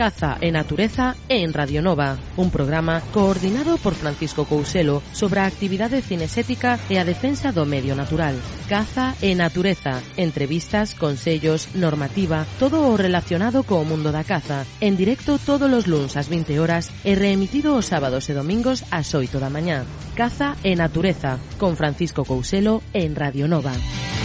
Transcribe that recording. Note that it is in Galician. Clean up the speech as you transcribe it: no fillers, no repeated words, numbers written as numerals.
Caza e Natureza en Radio Nova, un programa coordinado por Francisco Couselo sobre a actividade cinesética e a defensa do medio natural. Caza e Natureza, entrevistas, consellos, normativa, todo o relacionado co mundo da caza, en directo todos os luns ás 20 horas e reemitido os sábados e domingos ás 8 da mañá. Caza e Natureza, con Francisco Couselo en Radio Nova.